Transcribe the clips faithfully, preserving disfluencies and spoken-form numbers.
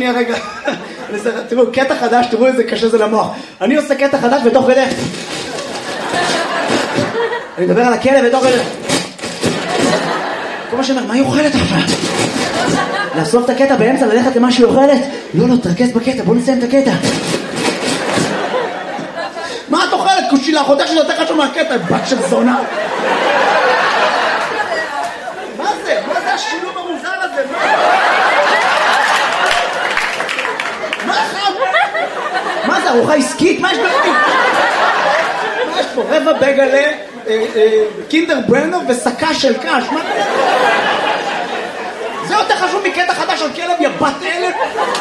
שנייה רגע. תראו, קטע חדש, תראו איזה קשה זה למוח. אני עושה קטע חדש בתוך כדי. אני מדבר על הכלב בתוך כדי. כל מה שאומר, מה היא אוכלת עכשיו? לאסוף את הקטע באמצע, ללכת למה שהיא אוכלת? לא, לא, תרכז בקטע, בוא נסיים את הקטע. מה את אוכלת? קושילה, אחותך שזה יותר חשוב מהקטע, בת של זונה. מה זה? מה זה השילוב המוזר הזה? מה זה? מה זה? ארוחה עסקית? מה יש בפנים? מה יש פה? רבע בגלה, קינדר ברנר וסקה של קש, מה קורה? זה יותר חשוב מקטע חדש על כלב, יא בת אלף.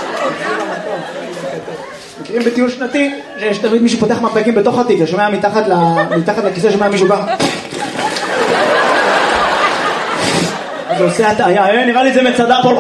מכירים בטיול שנתי שיש תמיד מישהו פותח מפקים בתוך התיק, שומע מתחת לכיסא, שומע מישהו ככה. אז הוא עושה הטעיה, נראה לי זה מצדה פה.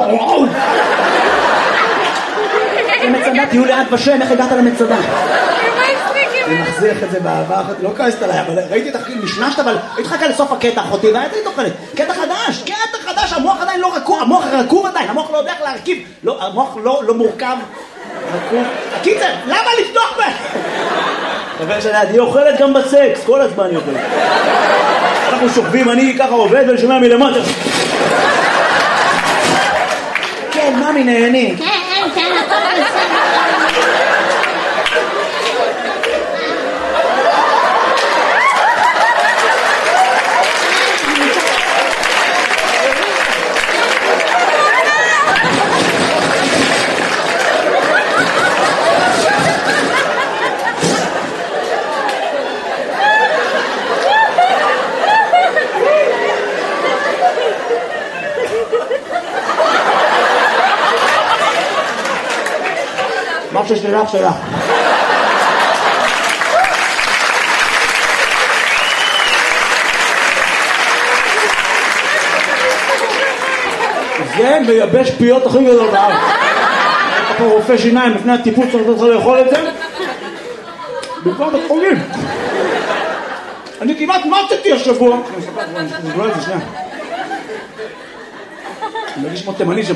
זה מצדה, תהיו לאט בשם, איך הגעת למצדה? אני מחזיר את זה באהבה אחת, לא כעסת עליי, אבל ראיתי את הכי משנשת, אבל הייתי חכה לסוף הקטע אחותי, והייתי תוכלת, קטע חדש, קטע חדש, המוח עדיין לא רקוב, המוח רקוב עדיין, המוח לא יודע איך להרכיב, המוח לא מורכב, רקוב. קיצר, למה לפתוח בה? חבר שלי, היא אוכלת גם בסקס, כל הזמן היא אוכלת. אנחנו שוכבים, אני ככה עובד ושומע מלמטה. כן, ממי נהנים. כן, כן, הכל בסדר. מה ששלך שלך. זה מייבש פיות הכי גדול בארץ. אתה פה רופא שיניים לפני הטיפול צריך לאכול את זה בכל בית חולים. אני כמעט מצאתי השבוע. אני אספר לך, אני אספר לך, שנייה. אני מרגיש כמו תימני